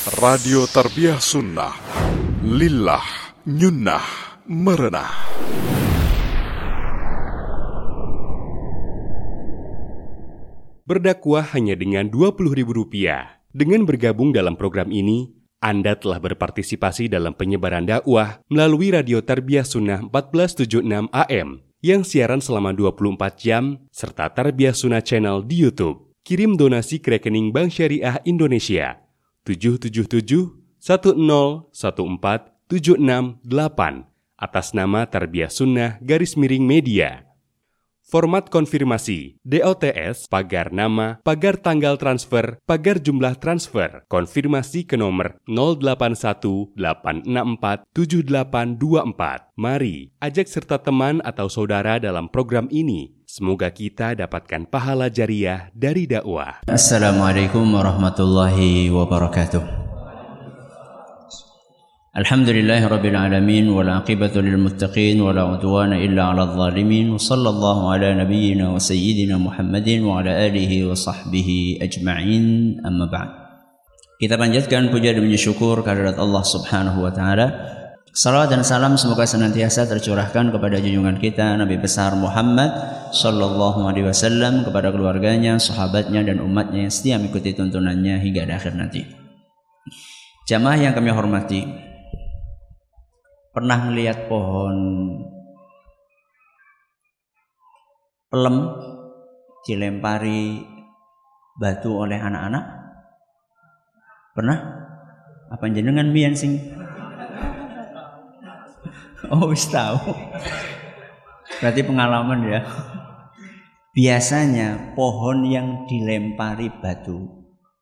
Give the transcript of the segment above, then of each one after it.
Radio Tarbiyah Sunnah Lillah Nyunnah Merenah. Berdakwah hanya dengan Rp20.000. Dengan bergabung dalam program ini, Anda telah berpartisipasi dalam penyebaran dakwah melalui Radio Tarbiyah Sunnah 1476 AM yang siaran selama 24 jam serta Tarbiyah Sunnah Channel di YouTube. Kirim donasi ke rekening Bank Syariah Indonesia 777-1014-768 atas nama Tarbiyah Sunnah _Media. Format konfirmasi DOTS pagar nama, pagar tanggal transfer, pagar jumlah transfer. Konfirmasi ke nomor 0818647824. Mari ajak serta teman atau saudara dalam program ini. Semoga kita dapatkan pahala jariah dari dakwah. Assalamualaikum warahmatullahi wabarakatuh. Alhamdulillahirabbil alamin wal aqibatu lil muttaqin wala udwana illa 'alal zalimin. Wassallallahu ala nabiyyina wa sayyidina Muhammadin wa ala alihi wa sahbihi ajma'in. Amma ba'd. Kita panjatkan puja dan syukur kehadirat Allah Subhanahu wa taala. Salawat dan salam semoga senantiasa tercurahkan kepada junjungan kita Nabi besar Muhammad sallallahu alaihi wasallam, kepada keluarganya, sahabatnya dan umatnya yang setia mengikuti tuntunannya hingga akhir nanti. Jamaah yang kami hormati, pernah melihat pohon pelem dilempari batu oleh anak-anak? Pernah? Apa jenengan biyen sing? Oh, wis tahu. Berarti pengalaman ya. Biasanya pohon yang dilempari batu,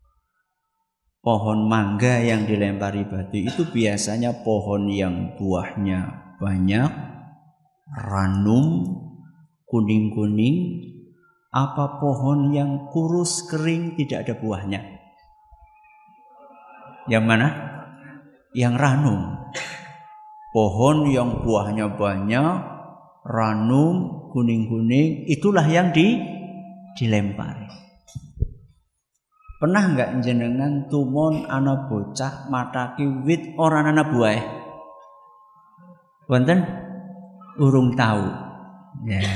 pohon mangga yang dilempari batu itu biasanya pohon yang buahnya banyak, ranum, kuning-kuning. Apa pohon yang kurus kering tidak ada buahnya? Yang mana? Yang ranum. Pohon yang buahnya banyak, ranum, kuning-kuning, itulah yang dilempari. Pernah enggak jenengan tumon ana bocah mataki wit ora ana buah? Wonten? Urung tahu. Ya.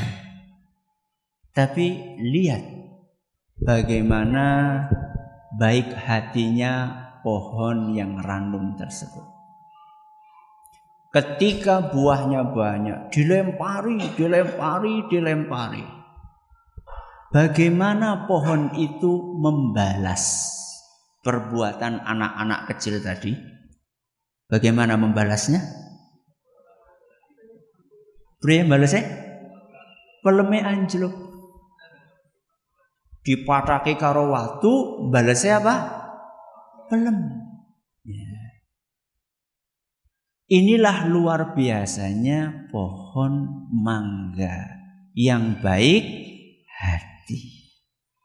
Tapi lihat bagaimana baik hatinya pohon yang ranum tersebut. Ketika buahnya banyak, dilempari. Bagaimana pohon itu membalas perbuatan anak-anak kecil tadi? Bagaimana membalasnya? Priye balasnya? Peleme anjlok. Dipatake karo watu, balasnya apa? Pelem. Ya. Inilah luar biasanya pohon mangga yang baik hati.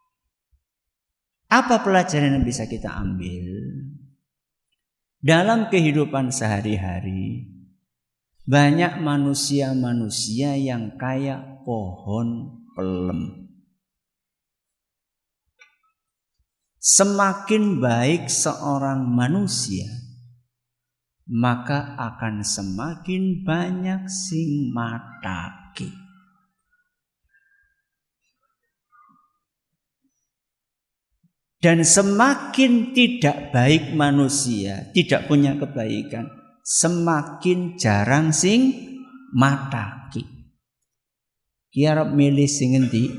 Apa pelajaran yang bisa kita ambil? Dalam kehidupan sehari-hari, banyak manusia-manusia yang kayak pohon pelem. Semakin baik seorang manusia, maka akan semakin banyak sing matake. Dan semakin tidak baik manusia, tidak punya kebaikan, semakin jarang sing matake. Ki arep milih sing endi?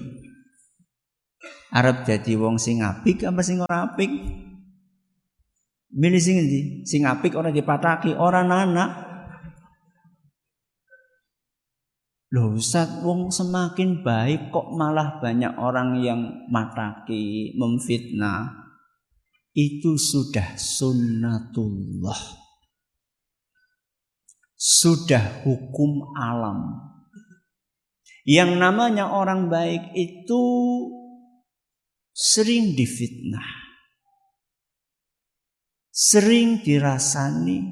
Arep dadi wong sing apik apa sing ora apik? Milih sing endi? Sing apik ora dipataki, ora anak. Loh Ustaz, wong semakin baik kok malah banyak orang yang mataki, memfitnah. Itu sudah sunnatullah. Sudah hukum alam. Yang namanya orang baik itu sering difitnah, sering dirasani,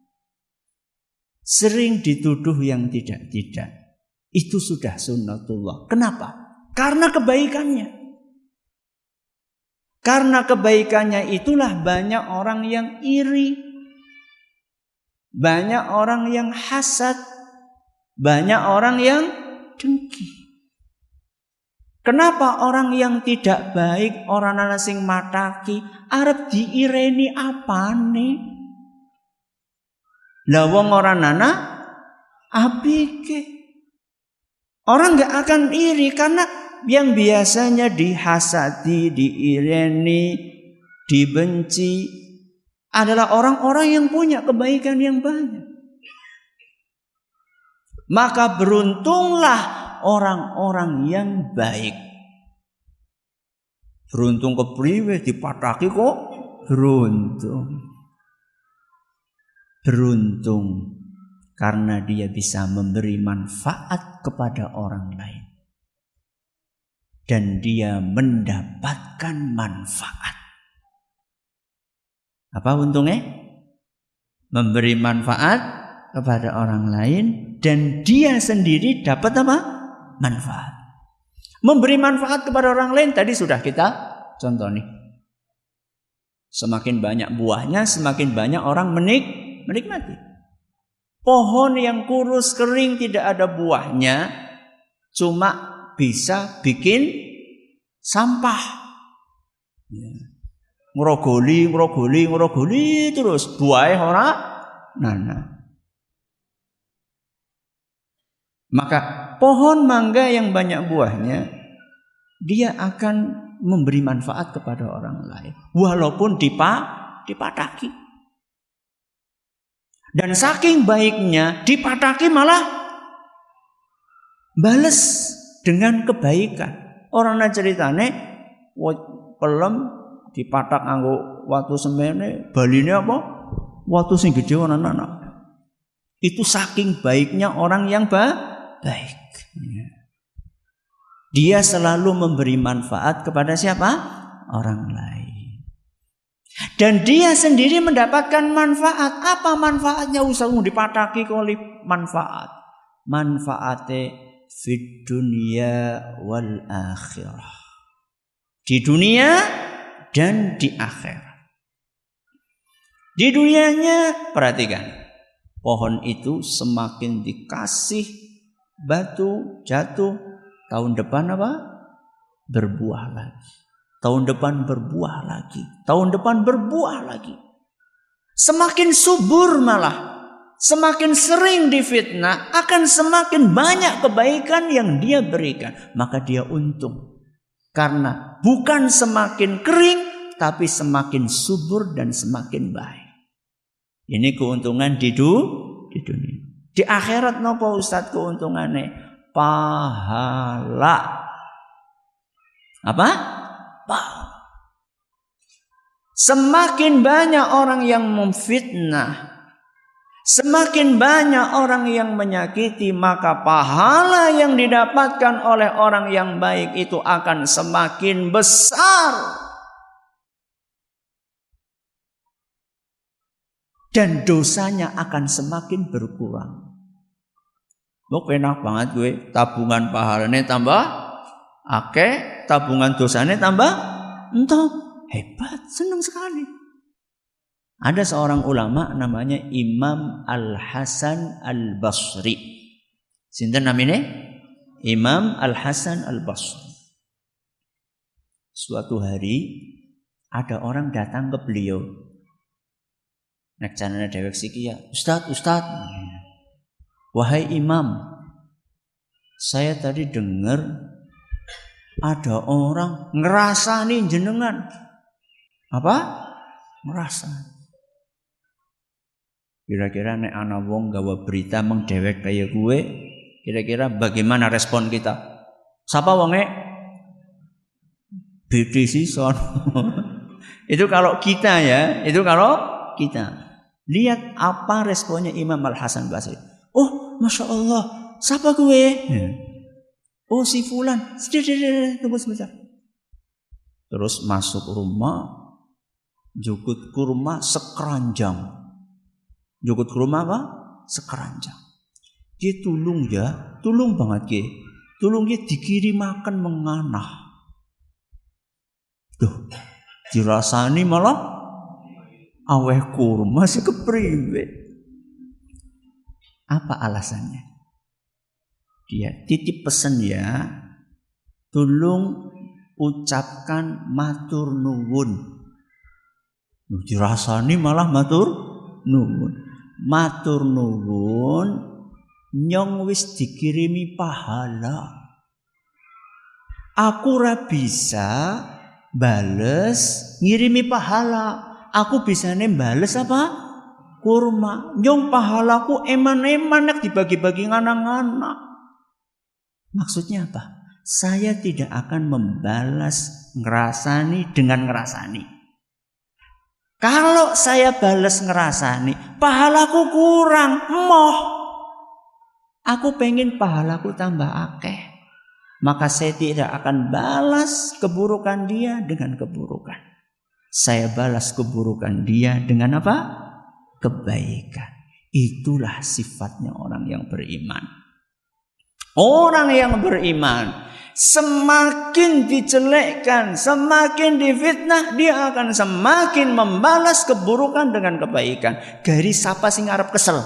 sering dituduh yang tidak-tidak. Itu sudah sunnatullah. Kenapa? Karena kebaikannya. Karena kebaikannya itulah banyak orang yang iri, banyak orang yang hasad, banyak orang yang dengki. Kenapa orang yang tidak baik, orang ana sing mataki, arep diireni apane? Lah wong ora ana apike. Orang enggak akan iri karena yang biasanya dihasati, diireni, dibenci adalah orang-orang yang punya kebaikan yang banyak. Maka beruntunglah orang-orang yang baik. Beruntung kepriwe dipataki kok beruntung. Beruntung karena dia bisa memberi manfaat kepada orang lain. Dan dia mendapatkan manfaat. Apa untungnya? Memberi manfaat kepada orang lain dan dia sendiri dapat apa? Manfaat. Memberi manfaat kepada orang lain tadi sudah kita contoh nih. Semakin banyak buahnya, semakin banyak orang menikmati. Pohon yang kurus kering tidak ada buahnya, cuma bisa bikin sampah. Ngrogoli terus buahnya ora nana. Maka pohon mangga yang banyak buahnya, dia akan memberi manfaat kepada orang lain. Walaupun dipataki. Dan saking baiknya, dipataki malah bales dengan kebaikan. Orang na ceritane pelem dipatak nganggo watu semene, baline apa? Watu sing gedhe ana-ana. Itu saking baiknya orang yang baik. Dia selalu memberi manfaat kepada siapa? Orang lain. Dan dia sendiri mendapatkan manfaat. Apa manfaatnya? Usah dipataki oleh manfaat. Manfaatnya fid dunya wal akhirah. Di dunia dan di akhirat. Di dunianya perhatikan. Pohon itu semakin dikasih batu jatuh, tahun depan apa? Berbuah lagi. Tahun depan berbuah lagi. Tahun depan berbuah lagi. Semakin subur malah. Semakin sering difitnah, akan semakin banyak kebaikan yang dia berikan. Maka dia untung. Karena bukan semakin kering, tapi semakin subur dan semakin baik. Ini keuntungan di dunia. Di akhirat napa Ustaz keuntungannya? Pahala. Apa? Pahala. Semakin banyak orang yang memfitnah, semakin banyak orang yang menyakiti, maka pahala yang didapatkan oleh orang yang baik itu akan semakin besar. Dan dosanya akan semakin berkurang. Mau enak banget gue, tabungan pahalanya tambah akeh, tabungan dosanya tambah entah, hebat, senang sekali. Ada seorang ulama namanya Imam Al-Hasan Al-Basri. Sinten namanya? Imam Al-Hasan Al-Basri. Suatu hari ada orang datang ke beliau. Nek canane dhewek siki ya, Ustaz. Wahai Imam, saya tadi dengar ada orang ngerasani jenengan. Apa? Ngerasa. Kira-kira nek ana wong gawa berita meng dhewek kaya gue, kira-kira bagaimana respon kita? Sapa wonge? BTC son. Itu kalau kita ya, itu kalau kita. Lihat apa responnya Imam Al-Hasan Basri. Oh, Masya Allah, siapa gue? Oh, si Fulan. Tunggu sebentar. Terus masuk rumah, jukut kurma sekeranjang. Jukut kurma apa? Sekeranjang. Dia tulung banget dia. Tulung dia dikirim makan menganah. Duh, dirasani malah aweh kurma sih kepriwe. Apa alasannya? Dia titip pesan ya, tolong ucapkan matur nuwun. Dirasani malah matur nuwun. Matur nuwun nyong wis dikirimi pahala. Aku ora bisa bales ngirimi pahala. Aku bisane bales apa? Kurma. Nyong pahalaku eman-eman nek dibagi-bagi anak-anak. Maksudnya apa? Saya tidak akan membalas ngerasani dengan ngerasani. Kalau saya balas ngerasani, pahalaku kurang, moh. Aku pengen pahalaku tambah akeh. Maka saya tidak akan balas keburukan dia dengan keburukan. Saya balas keburukan dia dengan apa? Kebaikan. Itulah sifatnya orang yang beriman. Orang yang beriman semakin dijelekkan, semakin difitnah, dia akan semakin membalas keburukan dengan kebaikan. Garis apa sing arep kesel?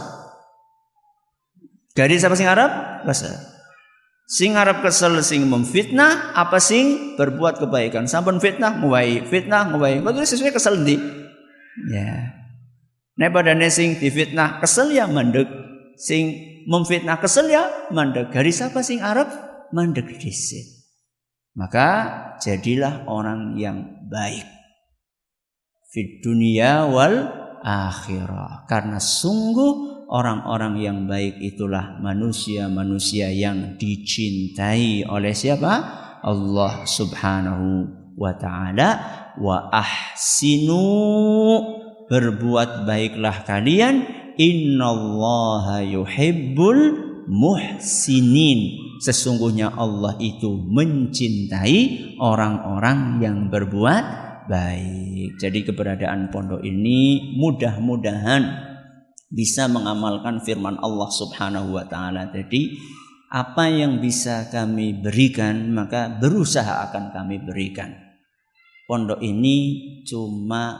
Garis apa sing arep kesel? Sing arep kesel sing memfitnah apa sing berbuat kebaikan? Sampun fitnah nguwai, fitnah nguwai. Betul sesuai kesel ndi? Ya. Nek padane sing difitnah kesel ya mandeg, sing memfitnah kesel ya mandeg. Garis apa sing arep mandeg dhisik. Maka jadilah orang yang baik fid dunya wal akhirah. Karena sungguh orang-orang yang baik itulah manusia-manusia yang dicintai oleh siapa? Allah Subhanahu wa ta'ala. Wa ahsinu, berbuat baiklah kalian, innallaha yuhibbul muhsinin. Sesungguhnya Allah itu mencintai orang-orang yang berbuat baik. Jadi keberadaan pondok ini mudah-mudahan bisa mengamalkan firman Allah Subhanahu wa ta'ala. Jadi apa yang bisa kami berikan maka berusaha akan kami berikan. Pondok ini cuma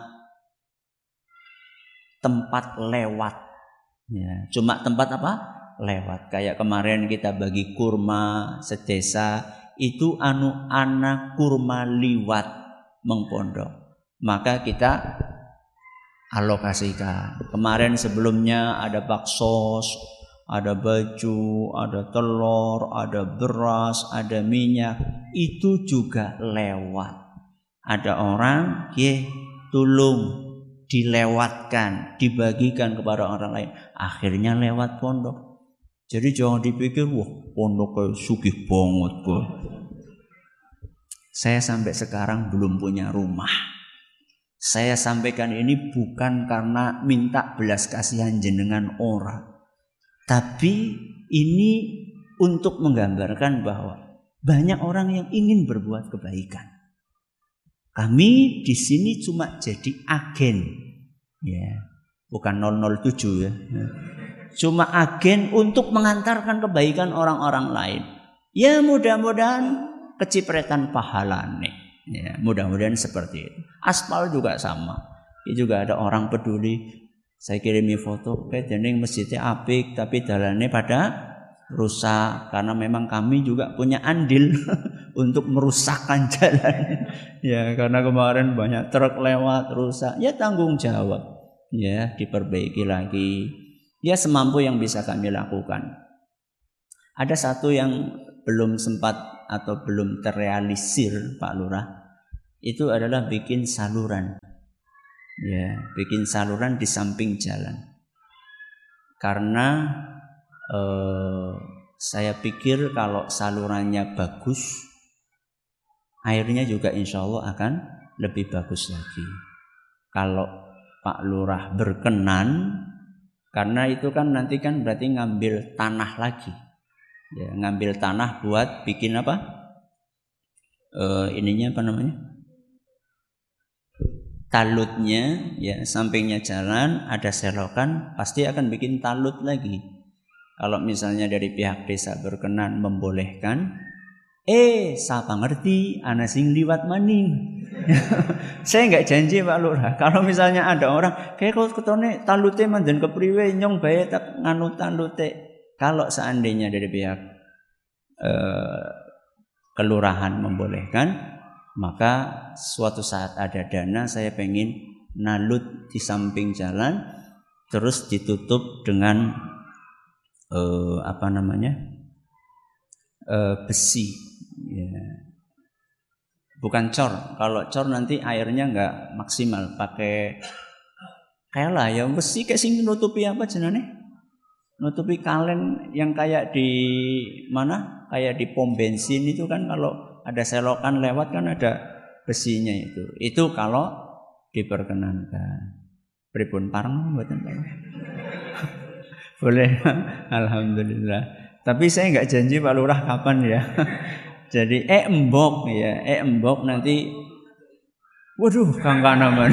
tempat lewat, ya, cuma tempat apa? Lewat. Kayak kemarin kita bagi kurma sedesa, itu anak kurma liwat mengpondok, maka kita alokasikan. Kemarin sebelumnya ada baksos, ada baju, ada telur, ada beras, ada minyak, itu juga lewat. Ada orang, tolong dilewatkan, dibagikan kepada orang lain. Akhirnya lewat pondok. Jadi jangan dipikir, wah pondok kayak sugih banget kok. Saya sampai sekarang belum punya rumah. Saya sampaikan ini bukan karena minta belas kasihan jenengan orang. Tapi ini untuk menggambarkan bahwa banyak orang yang ingin berbuat kebaikan. Kami di sini cuma jadi agen, ya, bukan 007 ya. Cuma agen untuk mengantarkan kebaikan orang-orang lain. Ya mudah-mudahan kecipretan pahala nih. Ya, mudah-mudahan seperti itu. Aspal juga sama. Ini juga ada orang peduli. Saya kirimi foto, dening masjidnya apik tapi dalannya pada rusak, karena memang kami juga punya andil untuk merusakkan jalan. Ya, karena kemarin banyak truk lewat rusak. Ya tanggung jawab. Ya, diperbaiki lagi. Ya semampu yang bisa kami lakukan. Ada satu yang belum sempat atau belum terrealisir Pak Lurah. Itu adalah bikin saluran. Ya, bikin saluran di samping jalan. Karena saya pikir kalau salurannya bagus, airnya juga insya Allah akan lebih bagus lagi. Kalau Pak Lurah berkenan, karena itu kan nanti kan berarti ngambil tanah lagi, ya, ngambil tanah buat bikin apa? Ininya apa namanya? Talutnya, ya, sampingnya jalan ada selokan, pasti akan bikin talut lagi. Kalau misalnya dari pihak desa berkenan membolehkan, siapa ngerti ana sing liwat maning. Saya nggak janji Pak Lurah. Kalau misalnya ada orang kayak kalau ketone talute mandan kepriwe nyong bae tak nganu talute. Kalau seandainya dari pihak kelurahan membolehkan, maka suatu saat ada dana saya pengen nalut di samping jalan terus ditutup dengan besi ya. Bukan cor. Kalau cor nanti airnya nggak maksimal, pakai kayak lah ya besi kayak sing nutupi apa jenane, nutupi kalen yang kayak di mana, kayak di pom bensin itu kan, kalau ada selokan lewat kan ada besinya itu kalau diperkenankan. Pripun parang mboten Pak? Boleh. Alhamdulillah. Tapi saya nggak janji Pak Lurah kapan ya. Jadi embok nanti. Waduh, kangkanaman.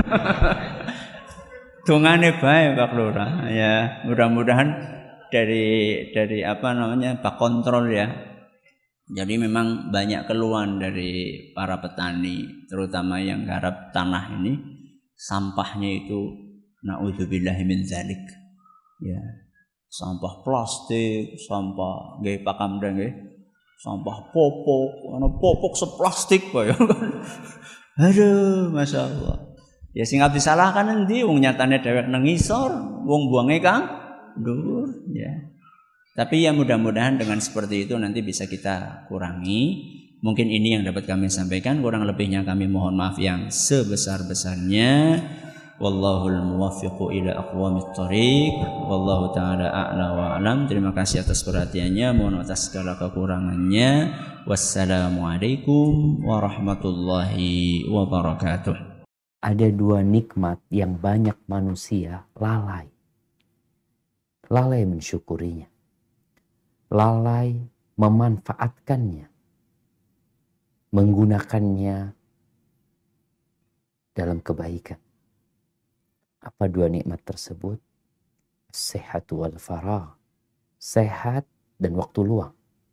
Dongane bae Pak Lurah ya. Mudah-mudahan dari Pak Kontrol ya. Jadi memang banyak keluhan dari para petani, terutama yang garap tanah ini, sampahnya itu naudzubillahi min zalik. Ya. Sampah plastik, sampah nggih pakamda nggih. Sampah popok seplastik kaya kan. Aduh, masyaallah. Ya sing abdi salahkan endi wong nyatane dhewek nang ngisor, wong buange kang dhuwur ya. Tapi ya mudah-mudahan dengan seperti itu nanti bisa kita kurangi. Mungkin ini yang dapat kami sampaikan, kurang lebihnya kami mohon maaf yang sebesar-besarnya. Wallahul muwaffiqu ila aqwamit thoriq. Wallahu taala a'la wa a'lam. Terima kasih atas perhatiannya, mohon atas segala kekurangannya. Wassalamualaikum warahmatullahi wabarakatuh. Ada dua nikmat yang banyak manusia lalai mensyukurinya, lalai memanfaatkannya, menggunakannya dalam kebaikan. Apa dua nikmat tersebut? Sehat wal faragh, sehat dan waktu luang.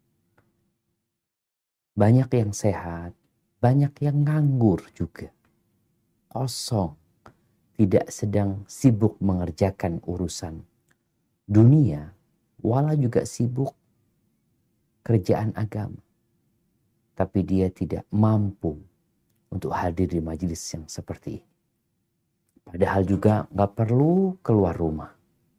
Banyak yang sehat, banyak yang nganggur juga, kosong, tidak sedang sibuk mengerjakan urusan dunia, wala juga sibuk kerjaan agama. Tapi dia tidak mampu untuk hadir di majelis yang seperti ini. Padahal juga gak perlu keluar rumah.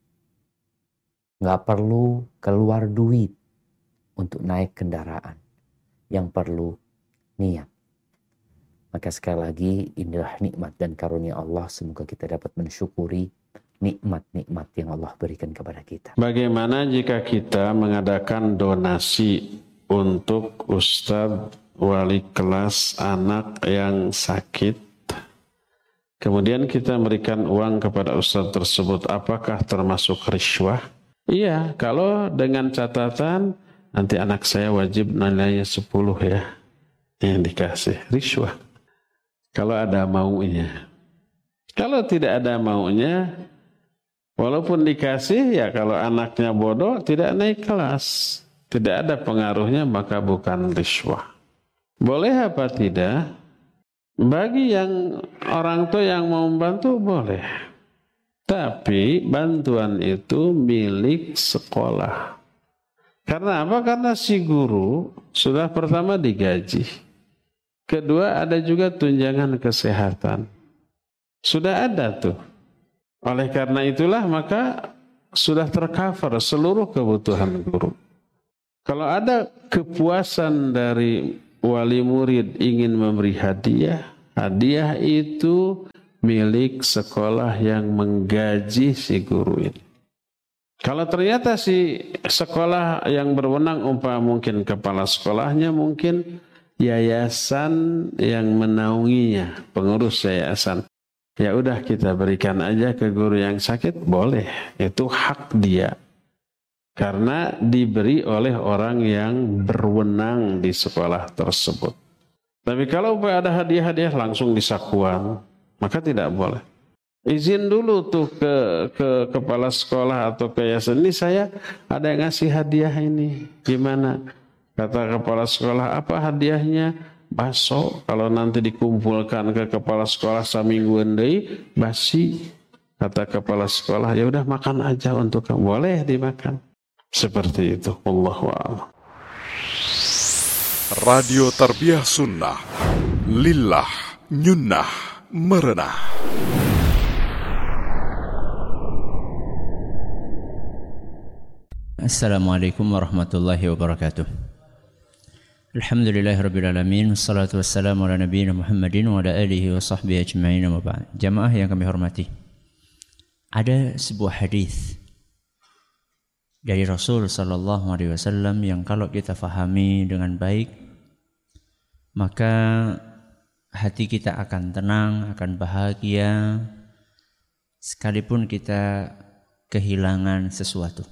Gak perlu keluar duit untuk naik kendaraan. Yang perlu niat. Maka sekali lagi inilah nikmat dan karunia Allah. Semoga kita dapat mensyukuri nikmat-nikmat yang Allah berikan kepada kita. Bagaimana jika kita mengadakan donasi untuk ustadz wali kelas anak yang sakit, kemudian kita memberikan uang kepada ustadz tersebut, apakah termasuk riswah? Iya, kalau dengan catatan nanti anak saya wajib nilainya 10 ya, yang dikasih riswah. Kalau ada maunya. Kalau tidak ada maunya, walaupun dikasih, ya kalau anaknya bodoh tidak naik kelas, tidak ada pengaruhnya, maka bukan riswah. Boleh apa tidak? Bagi yang orang tua yang mau membantu boleh. Tapi bantuan itu milik sekolah. Karena apa? Karena si guru sudah pertama digaji. Kedua ada juga tunjangan kesehatan. Sudah ada tuh. Oleh karena itulah maka sudah tercover seluruh kebutuhan guru. Kalau ada kepuasan dari wali murid ingin memberi hadiah, hadiah itu milik sekolah yang menggaji si guru ini. Kalau ternyata si sekolah yang berwenang, mungkin kepala sekolahnya, mungkin yayasan yang menaunginya, pengurus yayasan, ya udah kita berikan aja ke guru yang sakit, boleh, itu hak dia. Karena diberi oleh orang yang berwenang di sekolah tersebut. Tapi kalau ada hadiah-hadiah langsung disakuan, maka tidak boleh. Izin dulu tuh ke kepala sekolah atau ke yayasan, ini saya ada yang ngasih hadiah ini, gimana? Kata kepala sekolah, apa hadiahnya? baso, kalau nanti dikumpulkan ke kepala sekolah samingguan deui basi. Kata kepala sekolah, ya udah makan aja untuk kamu, boleh dimakan. Seperti itu. Wallahu a'lam. Radio Tarbiyah Sunnah, lillah, nyunnah, merenah. Assalamualaikum warahmatullahi wabarakatuh. Alhamdulillahirrabbilalamin. Wassalatu wassalamu ala nabiyina Muhammadin wa ala alihi wa sahbihi ajma'in. Jamaah yang kami hormati, ada sebuah hadis dari Rasul sallallahu alaihi wasallam yang kalau kita fahami dengan baik, maka hati kita akan tenang, akan bahagia sekalipun kita kehilangan sesuatu.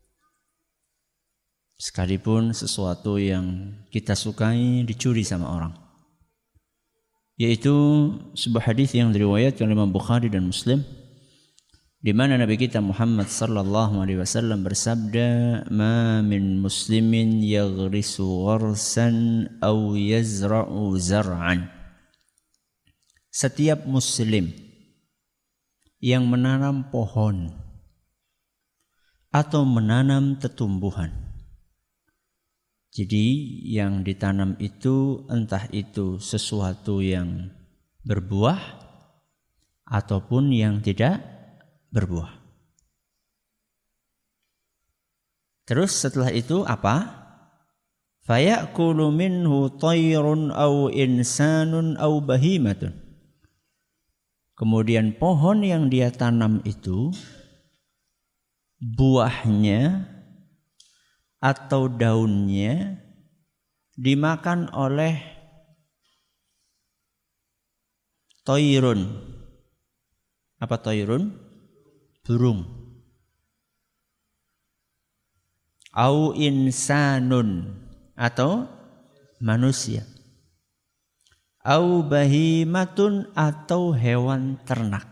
Sekalipun sesuatu yang kita sukai dicuri sama orang. Yaitu sebuah hadis yang diriwayatkan oleh Imam Bukhari dan Muslim, di mana Nabi kita Muhammad sallallahu alaihi wasallam bersabda, "Ma min muslimin yaghrisu gharsan aw yazra'u zar'an." Setiap muslim yang menanam pohon atau menanam tetumbuhan. Jadi yang ditanam itu entah itu sesuatu yang berbuah ataupun yang tidak berbuah. Terus setelah itu apa? Fayakulu minhu tayrun aw insanun aw bahimatun. Kemudian pohon yang dia tanam itu, buahnya atau daunnya dimakan oleh tayrun. Apa tayrun? Burung. Au insanun, atau manusia. Au bahimatun, atau hewan ternak.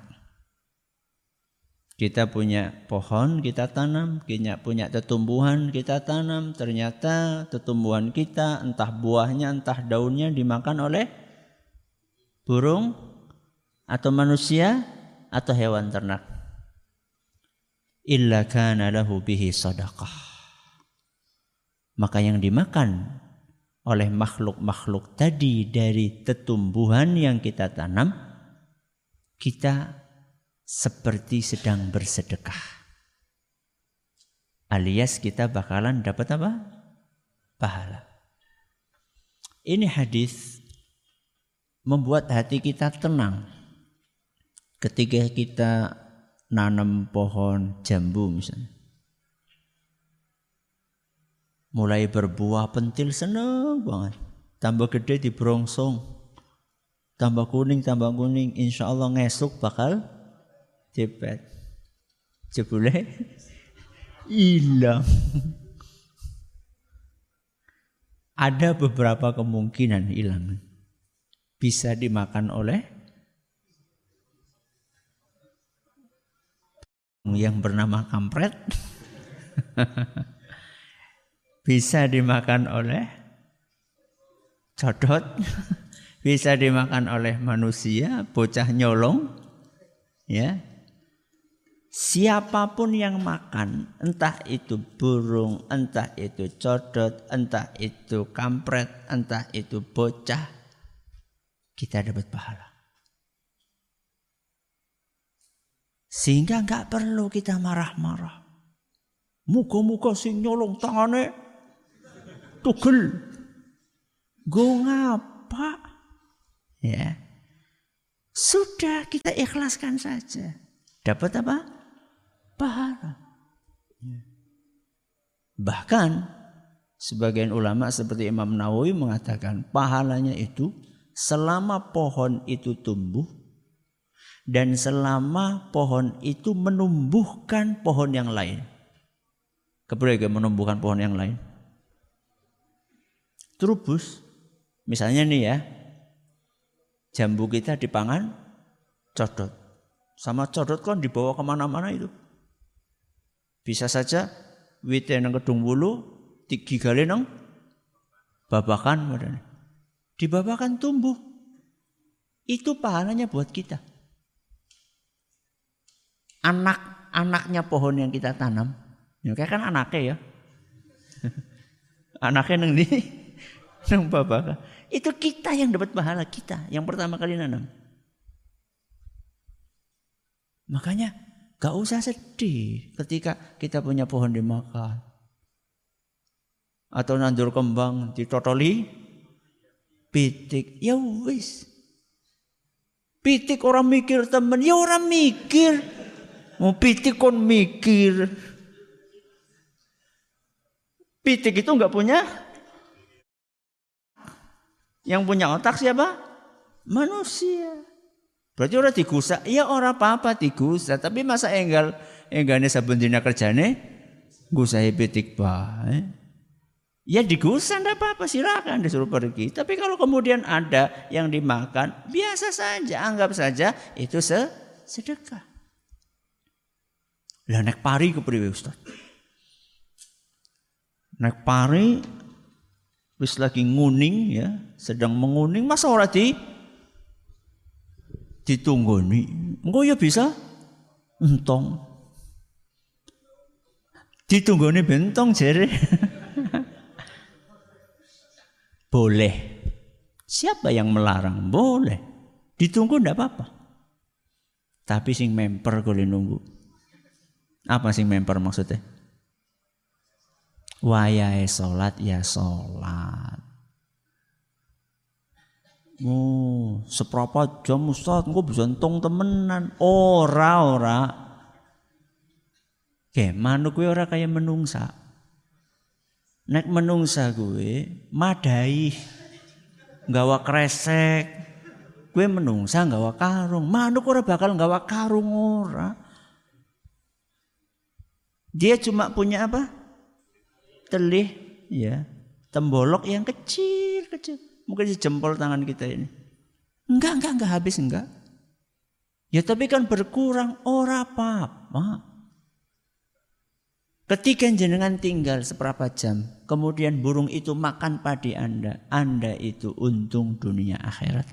Kita punya pohon, kita tanam, kita punya tetumbuhan, kita tanam. Ternyata tetumbuhan kita, entah buahnya, entah daunnya dimakan oleh burung, atau manusia, atau hewan ternak. Illa kana lahu bihi sadaqah. Maka yang dimakan oleh makhluk-makhluk tadi dari tetumbuhan yang kita tanam, kita seperti sedang bersedekah. Alias kita bakalan dapat apa? Pahala. Ini hadis membuat hati kita tenang. Ketika kita nanam pohon jambu misalnya, mulai berbuah pentil, seneng banget. Tambah gede dibrongsong, tambah kuning, insya Allah ngesuk bakal cepet. Jebule hilang. Ada beberapa kemungkinan hilang. Bisa dimakan oleh yang bernama kampret. Bisa dimakan oleh codot. Bisa dimakan oleh manusia, bocah nyolong. Ya. Siapapun yang makan, entah itu burung, entah itu codot, entah itu kampret, entah itu bocah, kita dapat pahala. Sehingga enggak perlu kita marah-marah. Muga-muga sing nyolong tangane tugel. Go ngapa? Ya. Sudah kita ikhlaskan saja. Dapat apa? Pahala. Bahkan sebagian ulama seperti Imam Nawawi mengatakan pahalanya itu selama pohon itu tumbuh dan selama pohon itu menumbuhkan pohon yang lain. Kemudian menumbuhkan pohon yang lain. Terubus, misalnya nih ya, jambu kita dipangan codot. Sama codot kan dibawa kemana-mana itu. Bisa saja wite nang kedung wulu, gigale nang babakan padane. Di bawah kan tumbuh. Itu pahalanya buat kita. Anaknya pohon yang kita tanam. Ya kayak kan anaknya ya. Anaknya nang di nang bawah. Itu kita yang dapat pahala, kita yang pertama kali nanam. Makanya gak usah sedih ketika kita punya pohon dimakan. Atau nandur kembang ditotoli pitik. Ya wis. Pitik orang mikir temen, ya orang mikir. Mau pitik kon mikir. Pitik itu enggak punya. Yang punya otak siapa? Manusia. Berarti orang digusak, ya orang apa-apa digusak. Tapi masa enggane saben dina kerjane gusahi pitik bae. Ya digusah enggak apa-apa, silakan disuruh pergi. Tapi kalau kemudian ada yang dimakan, biasa saja, anggap saja itu sedekah. Lah nek pari kepriwe Ustaz? Nek pari wis lagi nguning ya, sedang menguning, masa ora ditunggoni. Engko ya bisa entong. Ditunggoni bentong jere. Boleh. Siapa yang melarang? Boleh. Ditunggu enggak apa-apa. Tapi sing memper boleh nunggu. Apa sing memper maksudnya? Wayahe salat ya salat. Seberapa jam Ustaz engko bisa entung temenan. Ora. Oke, manuk kuwi ora kaya menungsa. Nek menungsa gue madai nggawa kresek, gue menungsa nggawa karung. Manuk ora bakal nggawa karung ora. Dia cuma punya apa? Telih, ya, tembolok yang kecil. Mungkin jempol tangan kita ini. Enggak habis enggak. Ya tapi kan berkurang ora apa-apa. Ketika jenengan tinggal seberapa jam, kemudian burung itu makan padi Anda itu untung dunia akhirat.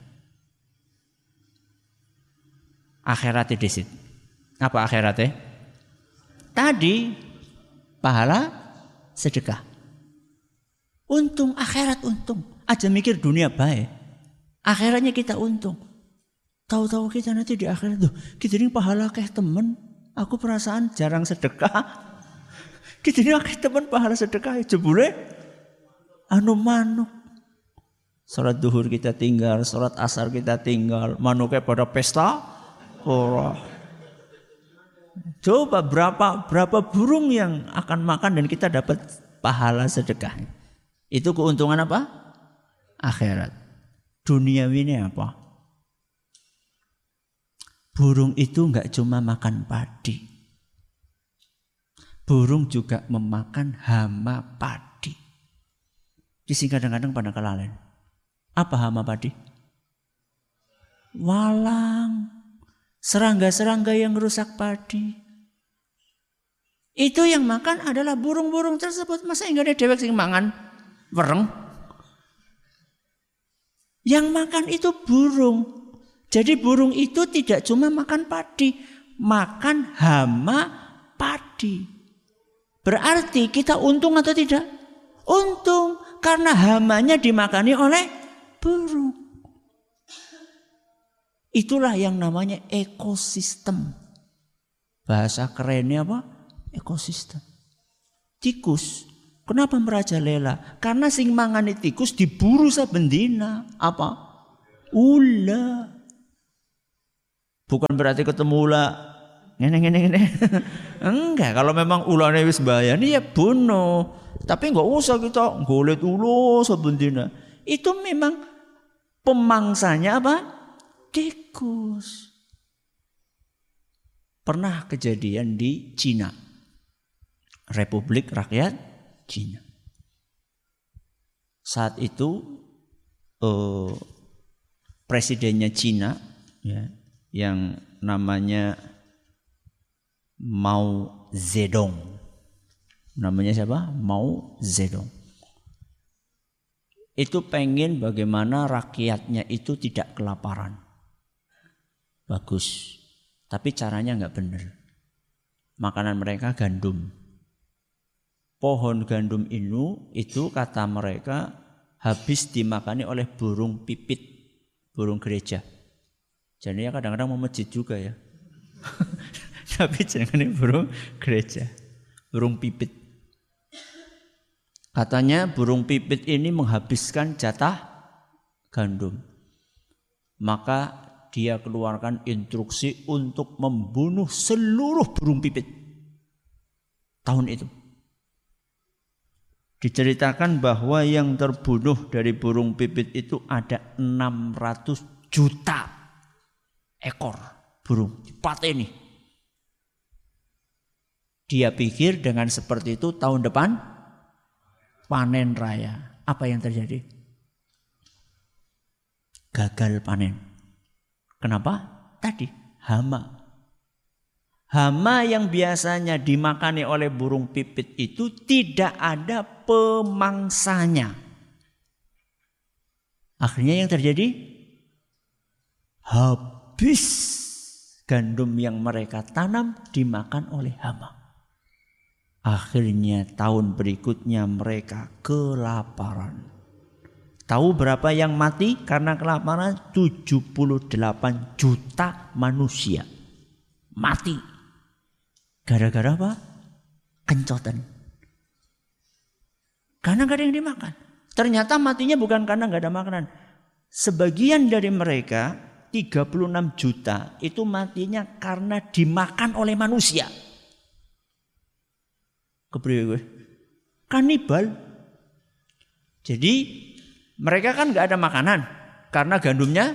Akhiratnya disit. Apa akhiratnya? Tadi pahala sedekah. Untung akhirat untung. Aja mikir dunia baik. Akhiratnya kita untung. Tahu-tahu kita nanti di akhirat tuh, kita ini pahala kayak temen. Aku perasaan jarang sedekah. Kita ini akeh teman pahala sedekah jebule manuk. Salat duhur kita tinggal, salat asar kita tinggal, manuknya pada pesta ora. Coba berapa burung yang akan makan dan kita dapat pahala sedekah. Itu keuntungan apa? Akhirat. Duniawi ini apa? Burung itu enggak cuma makan padi. Burung juga memakan hama padi. Di kadang-kadang pada kelalen. Apa hama padi? Walang. Serangga-serangga yang rusak padi. Itu yang makan adalah burung-burung tersebut. Masa enggak ada dewek sing mangan wereng? Yang makan itu burung. Jadi burung itu tidak cuma makan padi, makan hama padi. Berarti kita untung atau tidak? Untung karena hamanya dimakani oleh burung. Itulah yang namanya ekosistem. Bahasa kerennya apa? Ekosistem. Tikus. Kenapa merajalela? Karena sing mangani tikus diburu saben dina. Apa? Ula. Bukan berarti ketemu ula ngene. Enggak, kalau memang ulane wis mbayani ya bunuh. Tapi enggak usah kita golet ulo saben dina. Itu memang pemangsanya apa? Tikus. Pernah kejadian di Cina. Republik Rakyat Cina. Saat itu presidennya Cina ya, yang namanya Mao Zedong. Namanya siapa? Mao Zedong. itu pengen bagaimana rakyatnya itu tidak kelaparan. Bagus. Tapi caranya nggak benar. Makanan mereka gandum. Pohon gandum itu kata mereka habis dimakani oleh burung pipit, burung gereja. Jadi ya kadang-kadang mau masjid juga ya. Tapi jangan burung gereja, burung pipit. Katanya burung pipit ini menghabiskan jatah gandum. Maka dia keluarkan instruksi untuk membunuh seluruh burung pipit tahun itu. Diceritakan bahwa yang terbunuh dari burung pipit itu ada 600 juta ekor burung dipateni. Dia pikir dengan seperti itu tahun depan panen raya. Apa yang terjadi? Gagal panen. Kenapa? Tadi hama. Hama yang biasanya dimakani oleh burung pipit itu tidak ada pemangsanya. Akhirnya yang terjadi habis gandum yang mereka tanam dimakan oleh hama. Akhirnya tahun berikutnya mereka kelaparan. Tahu berapa yang mati karena kelaparan? 78 juta manusia mati. Gara-gara apa? Kencotan. Karena gak ada yang dimakan. Ternyata matinya bukan karena gak ada makanan. Sebagian dari mereka 36 juta itu matinya karena dimakan oleh manusia. Kepriwe gue? Kanibal. Jadi mereka kan gak ada makanan karena gandumnya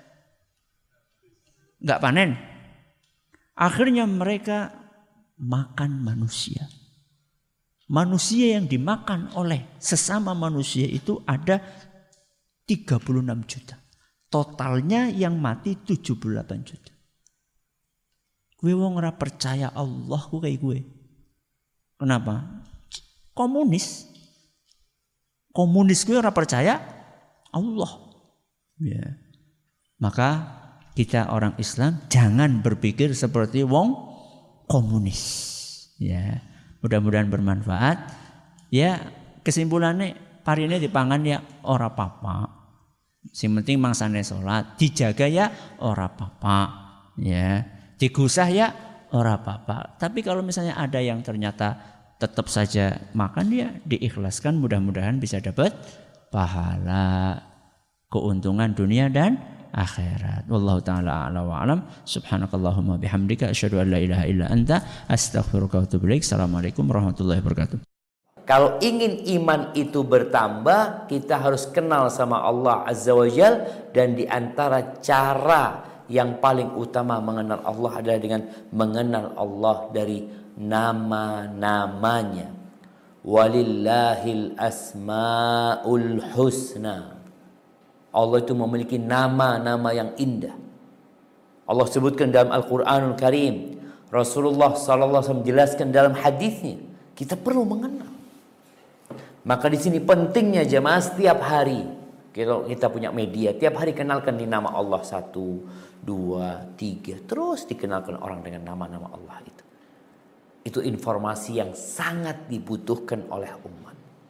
gak panen. Akhirnya mereka makan manusia. Manusia yang dimakan oleh sesama manusia itu ada 36 juta. Totalnya yang mati 78 juta. Gue wong ora percaya Allah ku kayak gue. Kenapa? Komunis gue ora percaya Allah. Ya. Maka kita orang Islam jangan berpikir seperti wong komunis. Ya, mudah-mudahan bermanfaat. Ya, kesimpulannya parine dipangan ya ora apa-apa. Sing penting mangsane salat, dijaga ya ora apa-apa. Ya, digusah ya ora apa-apa. Tapi kalau misalnya ada yang ternyata tetap saja makan, dia diikhlaskan, mudah-mudahan bisa dapat pahala, keuntungan dunia dan akhirat. Wallahu taala a'la wa alam. Subhanakallahumma bihamdika asyhadu an la ilaha illa anta astaghfiruka wa atubu ilaik. Assalamualaikum warahmatullahi wabarakatuh. Kalau ingin iman itu bertambah, kita harus kenal sama Allah Azza wa Jal. Dan di antara cara yang paling utama mengenal Allah adalah dengan mengenal Allah dari nama-namanya. Walillahil asmaul husna. Allah itu memiliki nama-nama yang indah. Allah sebutkan dalam Al-Quranul Karim. Rasulullah SAW menjelaskan dalam hadisnya. Kita perlu mengenal. Maka di sini pentingnya jemaah setiap hari. Kalau kita punya media, tiap hari kenalkan di nama Allah 1, 2, 3. Terus dikenalkan orang dengan nama-nama Allah itu. Itu informasi yang sangat dibutuhkan oleh umat.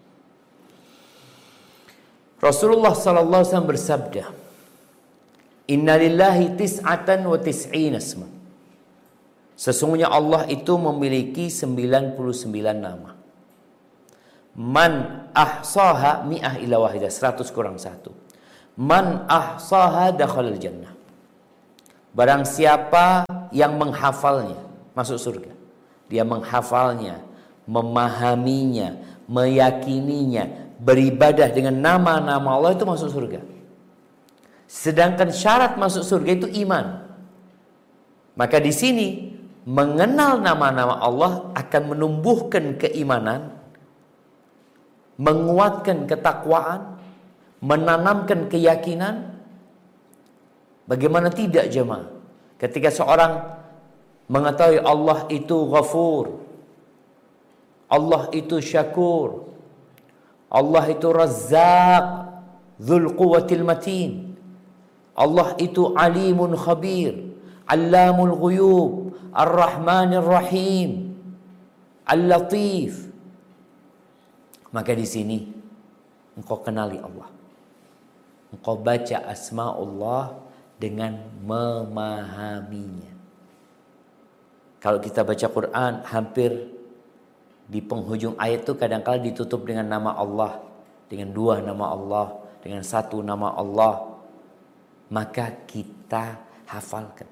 Rasulullah SAW bersabda, Inna lillahi tis'atan wa tis'ina asma. Sesungguhnya Allah itu memiliki 99 nama. Man ahsaha mi'ah ila wahidah, 100 kurang 1. Man ahsaha dakhalal jannah. Barang siapa yang menghafalnya masuk surga. Dia menghafalnya, memahaminya, meyakininya, beribadah dengan nama-nama Allah itu masuk surga. Sedangkan syarat masuk surga itu iman. Maka di sini mengenal nama-nama Allah akan menumbuhkan keimanan, menguatkan ketakwaan, menanamkan keyakinan. Bagaimana tidak jemaah? Ketika seorang mengetahui Allah itu Ghafur, Allah itu Syakur, Allah itu Razzaq, Dzul quwwatil matin. Allah itu alimun khabir, allamul ghuyub, ar-rahmanir rahim, al-latif. Maka di sini engkau kenali Allah. Engkau baca asma'ullah dengan memahaminya. Kalau kita baca Quran, hampir di penghujung ayat itu kadang-kala ditutup dengan nama Allah, dengan 2 nama Allah, dengan 1 nama Allah. Maka kita hafalkan,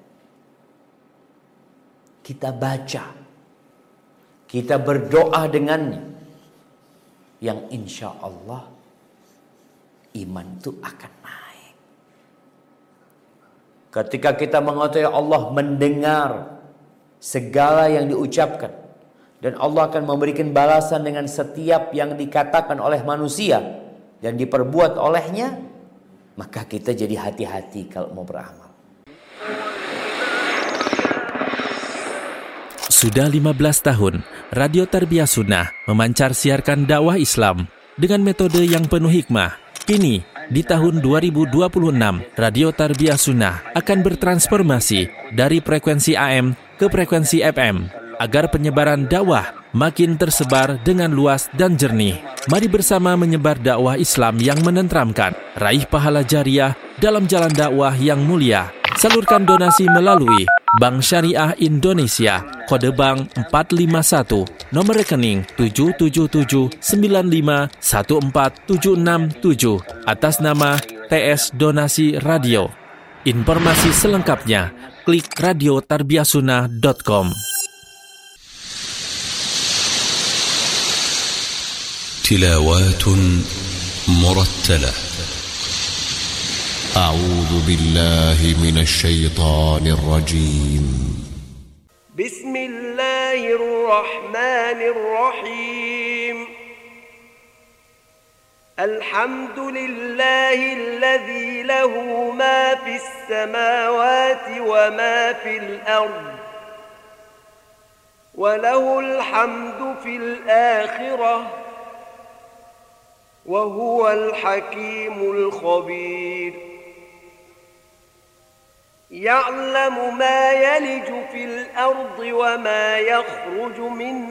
kita baca, kita berdoa dengannya, yang insya Allah iman itu akan naik. Ketika kita mengetahui Allah mendengar segala yang diucapkan, dan Allah akan memberikan balasan dengan setiap yang dikatakan oleh manusia dan diperbuat olehnya, maka kita jadi hati-hati kalau mau beramal. Sudah 15 tahun, Radio Tarbiyah Sunnah memancar siarkan dakwah Islam dengan metode yang penuh hikmah. Kini, di tahun 2026, Radio Tarbiyah Sunnah akan bertransformasi dari frekuensi AM ke frekuensi FM agar penyebaran dakwah makin tersebar dengan luas dan jernih. Mari bersama menyebar dakwah Islam yang menenteramkan, raih pahala jariah dalam jalan dakwah yang mulia. Salurkan donasi melalui Bank Syariah Indonesia, kode bank 451, nomor rekening 777951476 atas nama TS Donasi Radio. Informasi selengkapnya klik radiotarbiyahsunnah.com. تلاوات مرتلة. أعوذ بالله من الشيطان الرجيم. بسم الله الرحمن الرحيم. الحمد لله الذي له ما في السماوات وما في الأرض وله الحمد في الآخرة وهو الحكيم الخبير. يعلم ما يلج في الأرض وما يخرج منها